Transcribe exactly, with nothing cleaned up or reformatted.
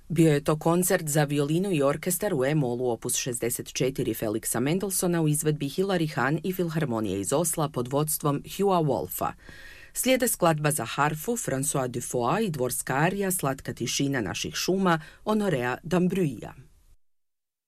Bio je to koncert za violinu i orkestar u E-molu opus šezdeset četiri Felixa Mendelssohna u izvedbi Hilary Hahn i Filharmonije iz Osla pod vodstvom Hugh'a Wolfa. Slijede skladba za harfu François Dufoix i dvorska arija Slatka tišina naših šuma Honorea d'Ambruija.